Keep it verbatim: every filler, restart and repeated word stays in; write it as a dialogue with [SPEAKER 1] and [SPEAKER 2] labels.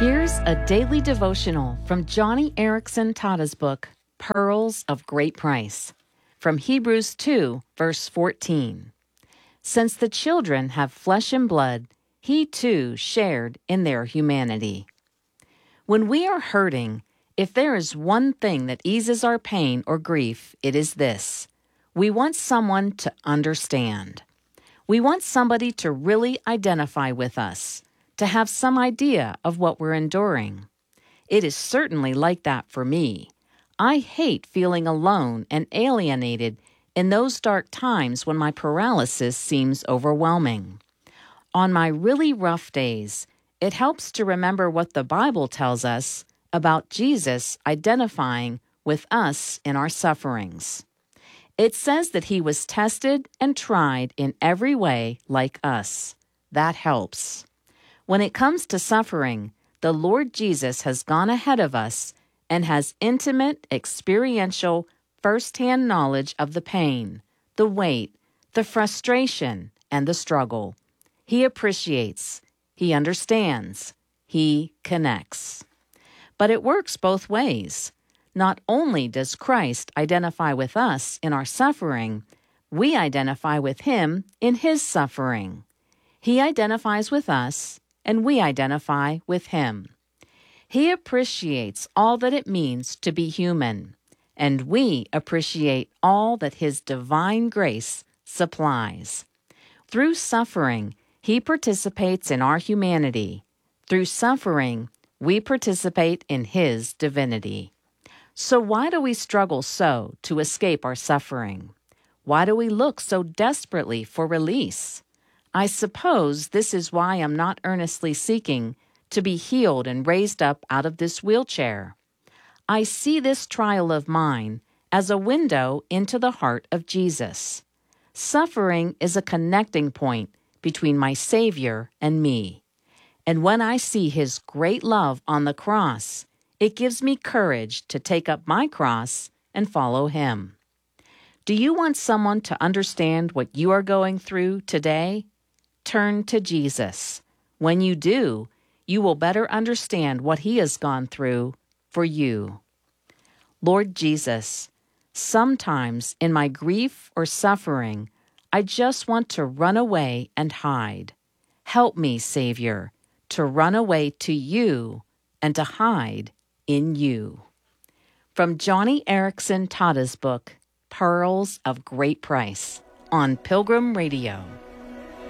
[SPEAKER 1] Here's a daily devotional from Johnny Erickson Tada's book, Pearls of Great Price, from Hebrews two, verse fourteen. Since the children have flesh and blood, he too shared in their humanity. When we are hurting, if there is one thing that eases our pain or grief, it is this: we want someone to understand. We want somebody to really identify with us, to have some idea of what we're enduring. It is certainly like that for me. I hate feeling alone and alienated in those dark times when my paralysis seems overwhelming. On my really rough days, it helps to remember what the Bible tells us about Jesus identifying with us in our sufferings. It says that he was tested and tried in every way like us. That helps. When it comes to suffering, the Lord Jesus has gone ahead of us and has intimate, experiential, first-hand knowledge of the pain, the weight, the frustration, and the struggle. He appreciates, he understands, he connects. But it works both ways. Not only does Christ identify with us in our suffering, we identify with him in his suffering. He identifies with us, and we identify with him. He appreciates all that it means to be human, and we appreciate all that his divine grace supplies. Through suffering, he participates in our humanity. Through suffering, we participate in his divinity. So why do we struggle so to escape our suffering? Why do we look so desperately for release? I suppose this is why I'm not earnestly seeking to be healed and raised up out of this wheelchair. I see this trial of mine as a window into the heart of Jesus. Suffering is a connecting point between my Savior and me. And when I see his great love on the cross, it gives me courage to take up my cross and follow him. Do you want someone to understand what you are going through today? Turn to Jesus. When you do, you will better understand what he has gone through for you. Lord Jesus, sometimes in my grief or suffering, I just want to run away and hide. Help me, Savior, to run away to you and to hide in you. From Johnny Erickson Tada's book, Pearls of Great Price, on Pilgrim Radio.